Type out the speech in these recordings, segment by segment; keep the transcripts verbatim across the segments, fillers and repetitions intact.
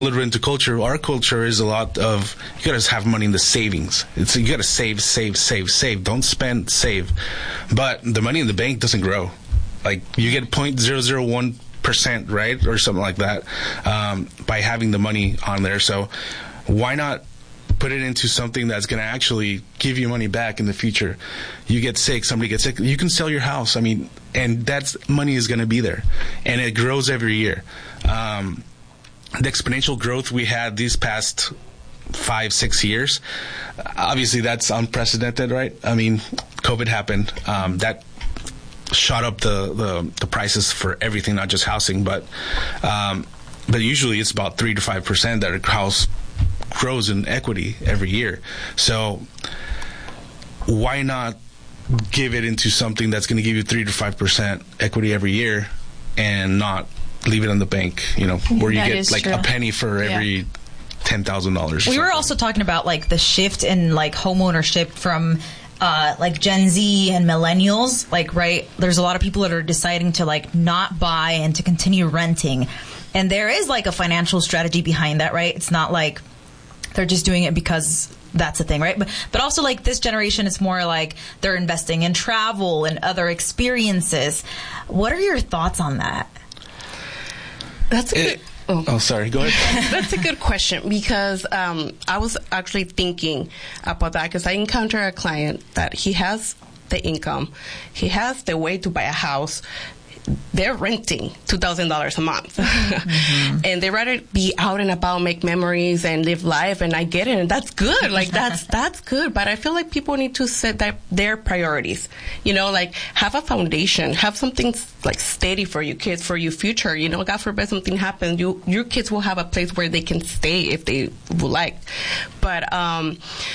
A little bit into culture. Our culture is a lot of, you gotta have money in the savings. It's, you gotta save, save, save, save. Don't spend, save. But the money in the bank doesn't grow. Like, you get zero point zero zero one percent, right? Or something like that, um, by having the money on there. So why not put it into something that's going to actually give you money back in the future? You get sick, somebody gets sick, you can sell your house. I mean, and that's money is going to be there. And it grows every year. Um, the exponential growth we had these past five, six years, obviously that's unprecedented, right? I mean, COVID happened. Um, that shot up the, the, the prices for everything, not just housing, but um, but usually it's about three to five percent that a house grows in equity every year. So why not give it into something that's going to give you three to five percent equity every year, and not leave it in the bank, you know, where you that get like true. a penny for every yeah. ten thousand dollars. We were also talking about like the shift in like home ownership from uh, like Gen Z and millennials. Like, right, there's a lot of people that are deciding to like not buy and to continue renting. And there is like a financial strategy behind that, right? It's not like they're just doing it because that's a thing, right? But but also like this generation, it's more like they're investing in travel and other experiences. What are your thoughts on that? That's a good, it, oh. oh, sorry. Go ahead. That's a good question, because um, I was actually thinking about that, because I encountered a client that he has the income, he has the way to buy a house. They're renting two thousand dollars a month. Mm-hmm. And they rather be out and about, make memories, and live life. And I get it. And that's good. Like, that's that's good. But I feel like people need to set that, their priorities. You know, like, have a foundation. Have something, like, steady for your kids, for your future. You know, God forbid something happens. You, your kids will have a place where they can stay if they would like. But um,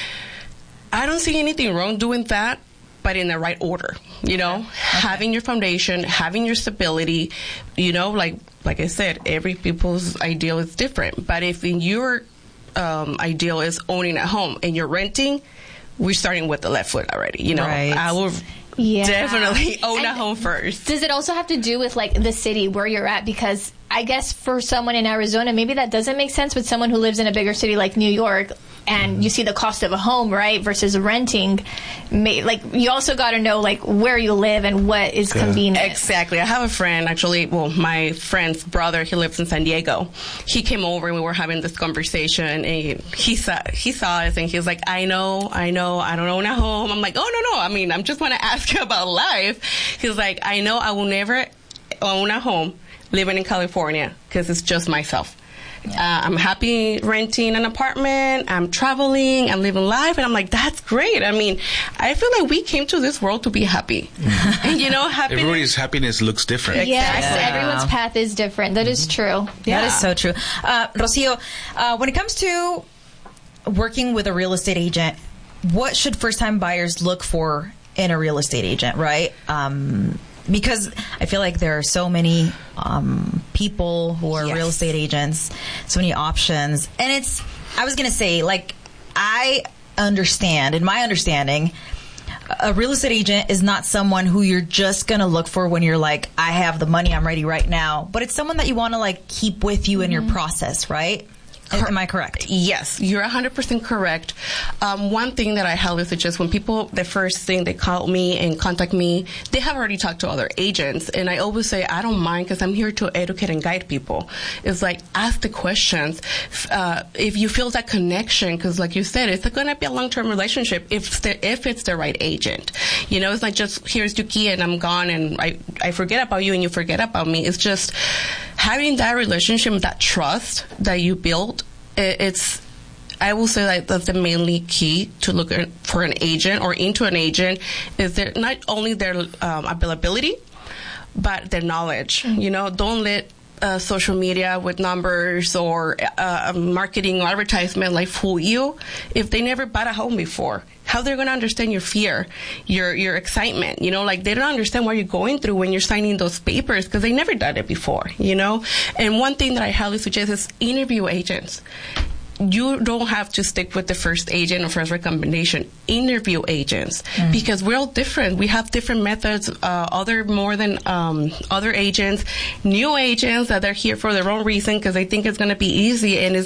I don't see anything wrong doing that, but in the right order, you know, okay. having your foundation, having your stability, you know, like like I said, every people's ideal is different. But if in your um, ideal is owning a home and you're renting, we're starting with the left foot already, you know. Right. I will yeah. definitely own and a home first. Does it also have to do with, like, the city where you're at? Because I guess for someone in Arizona, maybe that doesn't make sense, but someone who lives in a bigger city like New York, and you see the cost of a home, right, versus renting, may, like, you also got to know, like, where you live and what is yeah. convenient. Exactly. I have a friend, actually, well, my friend's brother, he lives in San Diego. He came over and we were having this conversation, and he, he saw he saw us, and he was like, I know, I know, I don't own a home. I'm like, oh, no, no, I mean, I'm just want to ask you about life. He was like, I know I will never own a home living in California, because it's just myself. Uh, I'm happy renting an apartment, I'm traveling, I'm living life, and I'm like, that's great. I mean, I feel like we came to this world to be happy. Mm-hmm. And, you know, happiness. Everybody's happiness looks different. Yes, yeah. everyone's path is different. That mm-hmm. is true. Yeah. That is so true. Uh, Rocio, uh, when it comes to working with a real estate agent, what should first-time buyers look for in a real estate agent, right? Um, Because I feel like there are so many um, people who are yes. real estate agents, so many options. And it's, I was going to say, like, I understand, in my understanding, a real estate agent is not someone who you're just going to look for when you're like, I have the money, I'm ready right now. But it's someone that you want to, like, keep with you mm-hmm. in your process, right? Cor- Am I correct? Yes, you're one hundred percent correct. Um, one thing that I highly suggest, when people, the first thing they call me and contact me, they have already talked to other agents. And I always say, I don't mind, because I'm here to educate and guide people. It's like, ask the questions. Uh, if you feel that connection, because like you said, it's going to be a long-term relationship if it's, the, if it's the right agent. You know, it's not just, here's your key and I'm gone and I, I forget about you and you forget about me. It's just having that relationship, that trust that you build. It's, I will say that that's the mainly key to look for an agent or into an agent, is their, not only their um, availability, but their knowledge. Mm-hmm. You know, don't let uh, social media with numbers or uh, marketing or advertisement like fool you. If they never bought a home before, how they're going to understand your fear, your your excitement? You know, like, they don't understand what you're going through when you're signing those papers, because they never done it before, you know? And one thing that I highly suggest is interview agents. you don't have to stick with the first agent or first recommendation. Interview agents mm. because we're all different. We have different methods. Uh, other more than um, other agents, new agents that are here for their own reason because they think it's going to be easy and it's